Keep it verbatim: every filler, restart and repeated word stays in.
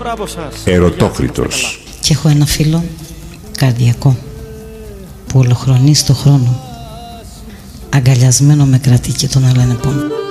Ερωτόκριτος. Και έχω ένα φίλο καρδιακό που ολοχρονεί στο χρόνο, αγκαλιασμένο με κρατή και τον άλλον επόμενο.